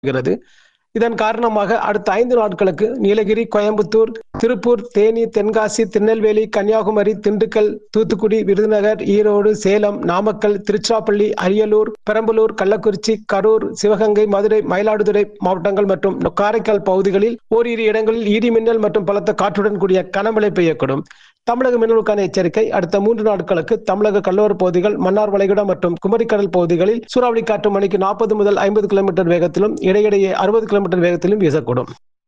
வருகிறது. இதன் காரணமாக அடுத்த 5 நாட்களுக்கு நீலகிரி, கோயம்புத்தூர், திருப்பூர், தேனி, தென்காசி, திருநெல்வேலி, கன்னியாகுமரி, திண்டுக்கல், தூத்துக்குடி, விருதுநகர், ஈரோடு, சேலம், நாமக்கல், திருச்சிராப்பள்ளி, அரியலூர், பெரம்பலூர், கள்ளக்குறிச்சி, கரூர், சிவகங்கை, மதுரை, மயிலாடுதுறை மாவட்டங்கள் மற்றும் காரைக்கால் பகுதிகளில் ஓரிரு இடங்களில் இடி மின்னல் மற்றும் பலத்த காற்றுடன் கூடிய கனமழை பெய்யக்கூடும். தமிழக மீனவர்களுக்கான எச்சரிக்கை. அடுத்த 3 நாட்களுக்கு தமிழக கடலோர பகுதிகள், மன்னார் வளைகுடா மற்றும் குமரிக்கடல் பகுதிகளில் சூறாவளி காற்று மணிக்கு 40 முதல் 50 கிலோமீட்டர் வேகத்திலும் இடையிடையே 60 கிலோமீட்டர் வேகத்திலும் வீசக்கூடும்.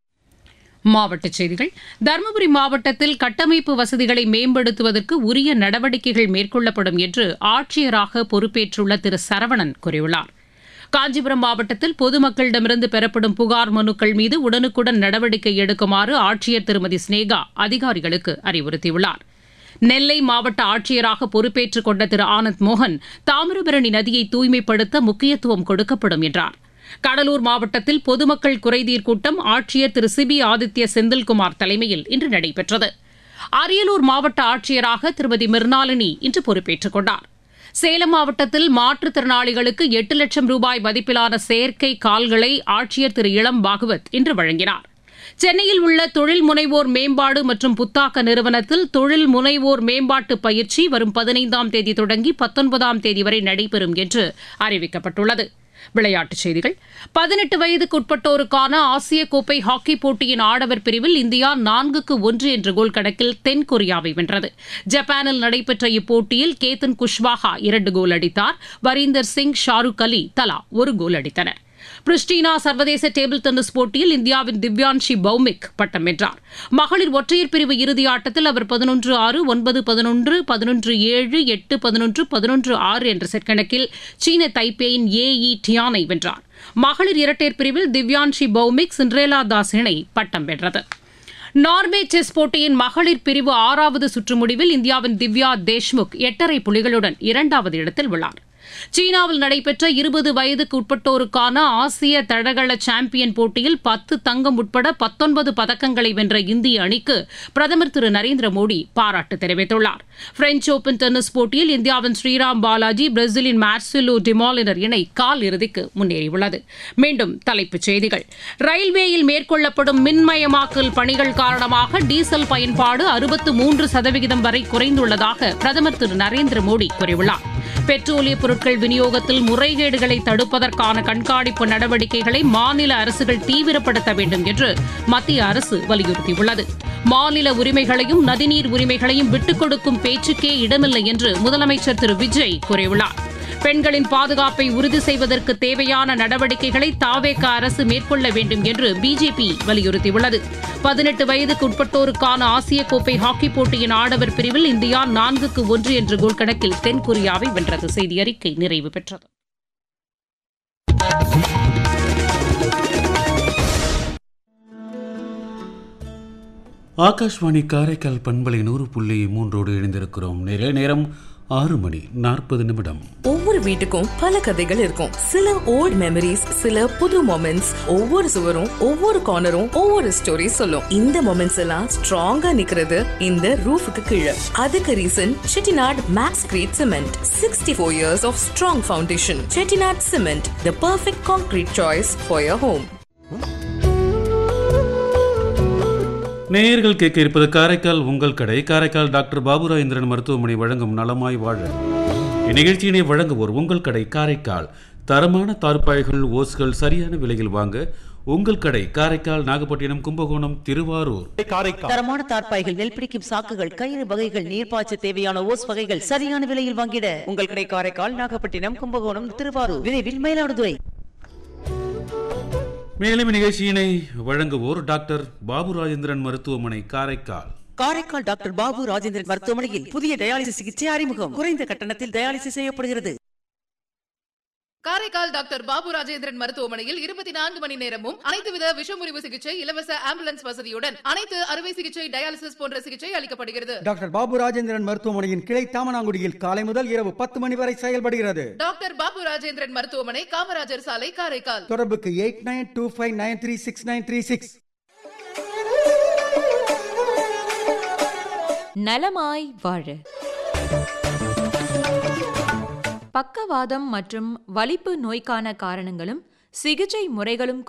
மாவட்டச் செய்திகள். தருமபுரி மாவட்டத்தில் கட்டமைப்பு வசதிகளை மேம்படுத்துவதற்கு உரிய நடவடிக்கைகள் மேற்கொள்ளப்படும் என்று ஆட்சியராக பொறுப்பேற்றுள்ள திரு சரவணன் கூறியுள்ளார். காஞ்சிபுரம் மாவட்டத்தில் பொதுமக்களிடமிருந்து பெறப்படும் புகார் மனுக்கள் மீது உடனுக்குடன் நடவடிக்கை எடுக்குமாறு ஆட்சியர் திருமதி ஸ்னேகா அதிகாரிகளுக்கு அறிவுறுத்தியுள்ளார். நெல்லை மாவட்ட ஆட்சியராக பொறுப்பேற்றுக் கொண்ட திரு ஆனந்த் மோகன் தாமிரபரணி நதியை தூய்மைப்படுத்த முக்கியத்துவம் கொடுக்கப்படும் என்றார். கடலூர் மாவட்டத்தில் பொதுமக்கள் குறைதீர் கூட்டம் ஆட்சியர் திரு சிபி ஆதித்ய செந்தில்குமார் தலைமையில் இன்று நடைபெற்றது. அரியலூர் மாவட்ட ஆட்சியராக திருமதி மிர்னாலினி இன்று பொறுப்பேற்றுக் கொண்டார். சேலம் மாவட்டத்தில் மாற்றுத்திறனாளிகளுக்கு 8 லட்சம் ரூபாய் மதிப்பிலான செயற்கை கால்களை ஆட்சியர் திரு இளம் பாகவத் இன்று வழங்கினார். சென்னையில் உள்ள தொழில் முனைவோர் மேம்பாடு மற்றும் புத்தாக்க நிறுவனத்தில் தொழில் முனைவோர் மேம்பாட்டு பயிற்சி வரும் 15ஆம் தேதி தொடங்கி 19ஆம் தேதி வரை நடைபெறும் என்று அறிவிக்கப்பட்டுள்ளது. விளையாட்டுச் செய்திகள். 18 வயதுக்குட்பட்டோருக்கான ஆசிய கோப்பை ஹாக்கி போட்டியின் ஆடவர் பிரிவில் இந்தியா 4-1 என்ற கோல் கணக்கில் தென்கொரியாவை வென்றது. ஜப்பானில் நடைபெற்ற இப்போட்டியில் கேத்தன் குஷ்வாஹா 2 கோல் அடித்தார். வரீந்தர் சிங், ஷாருக் அலி தலா 1 கோல் அடித்தனர். பிரிஸ்டினா சர்வதேச டேபிள் டென்னிஸ் போட்டியில் இந்தியாவின் திவ்யான்ஷி பௌமிக் பட்டம் வென்றார். மகளிர் ஒற்றையர் பிரிவு இறுதி ஆட்டத்தில் அவர் 11-6, 9-11, 11-7, 8-11, 11-6 என்ற செட் கணக்கில் சீன தைப்பேயின் ஏஇ டியானை வென்றார். மகளிர் இரட்டையர் பிரிவில் திவ்யான்ஷி பௌமிக், சிண்ட்ரேலா தாஸ் இணை பட்டம் வென்றது. நார்வே செஸ் போட்டியின் மகளிர் பிரிவு 6வது சுற்று முடிவில் இந்தியாவின் திவ்யா தேஷ்முக் 8.5 புள்ளிகளுடன் 2வது இடத்தில் உள்ளார். சீனாவில் நடைபெற்ற 20 வயதுக்கு உட்பட்டோருக்கான ஆசிய தடகள சாம்பியன் போட்டியில் 10 தங்கம் உட்பட 19 பதக்கங்களை வென்ற இந்திய அணிக்கு பிரதமர் திரு நரேந்திர மோடி பாராட்டு தெரிவித்துள்ளார். பிரெஞ்ச் ஓபன் டென்னிஸ் போட்டியில் இந்தியாவின் ஸ்ரீராம் பாலாஜி, பிரேசிலின் மார்சிலோ டிமாலினர் இணை கால் இறுதிக்கு முன்னேறியுள்ளது. மீண்டும் தலைப்புச் செய்திகள். ரயில்வேயில் மேற்கொள்ளப்படும் மின்மயமாக்கல் பணிகள் காரணமாக டீசல் பயன்பாடு 63% வரை குறைந்துள்ளதாக பிரதமர் திரு நரேந்திர மோடி கூறியுள்ளார். பெட்ரோலிய பொருட்கள் விநியோகத்தில் முறைகேடுகளை தடுப்பதற்கான கண்காணிப்பு நடவடிக்கைகளை மாநில அரசுகள் தீவிரப்படுத்த வேண்டும் என்று மத்திய அரசு வலியுறுத்தியுள்ளது. மாநில உரிமைகளையும் நதிநீர் உரிமைகளையும் விட்டுக் கொடுக்கும் பேச்சுக்கே இடமில்லை என்று முதலமைச்சர் திரு விஜய் கூறியுள்ளார். பெண்களின் பாதுகாப்பை உறுதி செய்வதற்கு தேவையான நடவடிக்கைகளை தாவேக அரசு மேற்கொள்ள வேண்டும் என்று பிஜேபி வலியுறுத்தியுள்ளது. 18 வயதுக்கு உட்பட்டோருக்கான ஆசிய கோப்பை ஹாக்கி போட்டியின் ஆடவர் பிரிவில் இந்தியா 4-1 என்ற கோல் கணக்கில் தென்கொரியாவை வென்றது. செய்தி அறிக்கை நிறைவு பெற்றது. ஆகாஷ்வாணி காரைக்கால் பண்பலை 100.3 இணைந்திருக்கிறோம். நேரம் 6:40. ஒவ்வொரு வீட்டுக்கும் பல கதைகள் இருக்கும். சில ஓல்ட் மெமரிஸ், சில புது மொமெண்ட்ஸ். ஒவ்வொரு சுவரும், ஒவ்வொரு கார்னரும் ஒவ்வொரு ஸ்டோரி சொல்லும். இந்த மொமெண்ட்ஸ் எல்லாம் ஸ்ட்ராங்கா நிக்கிறது இந்த ரூஃபுக்கு கீழே. அதுக்கு reason Chettinad maths great cement. 64 years of strong foundation. Chettinad Cement, the perfect concrete choice for your home. நேயர்கள் கேட்க இருப்பது காரைக்கால் உங்கள் கடை. காரைக்கால் டாக்டர் பாபுராஜேந்திரன் மருத்துவமனை வழங்கும் நலமாய் வாழ. இந்நிகழ்ச்சியினை வழங்குவோர் உங்கள் கடை காரைக்கால். தரமான தார்பாய்கள், ஓஸ்கள் சரியான விலையில் வாங்க உங்கள் கடை காரைக்கால், நாகப்பட்டினம், கும்பகோணம், திருவாரூர். தரமான தார்பாய்கள், நெல் பிடிக்கும் சாக்குகள், கயிறு வகைகள், நீர்ப்பாய்ச்ச தேவையான ஓஸ் வகைகள் சரியான விலையில் வாங்கிட உங்கள் கடை காரைக்கால், நாகப்பட்டினம், கும்பகோணம், திருவாரூர், விரைவில் மயிலாடுதுறை. மேலும் நிகழ்ச்சியினை வழங்குவோர் டாக்டர் பாபுராஜேந்திரன் மருத்துவமனை காரைக்கால். காரைக்கால் டாக்டர் பாபு ராஜேந்திரன் மருத்துவமனையில் புதிய டயாலிசிஸ் சிகிச்சை அறிமுகம். குறைந்த கட்டணத்தில் டயாலிசிஸ் செய்யப்படுகிறது. காரைக்கால் டாக்டர் பாபு ராஜேந்திரன் மருத்துவமனையில் 24 மணி நேரமும் அனைத்துவித விஷமுறிவு சிகிச்சை, இலவச ஆம்புலன்ஸ் வசதியுடன் அனைத்து அறுவை சிகிச்சை, டயாலிசிஸ் போன்ற சிகிச்சை அளிக்கப்படுகிறது. டாக்டர் பாபு ராஜேந்திரன் மருத்துவமனையின் கிளை தாமனாங்குடியில் காலை முதல் இரவு 10 மணி வரை செயல்படுகிறது. டாக்டர் பாபு ராஜேந்திரன் மருத்துவமனை, காமராஜர் சாலை, காரைக்கால். தொடர்புக்கு 8925936936. நலமாய் வாழ. பக்கவாதம் மற்றும் வலிப்பு நோய்க்கான காரணங்களும் சிகிச்சை முறைகளும்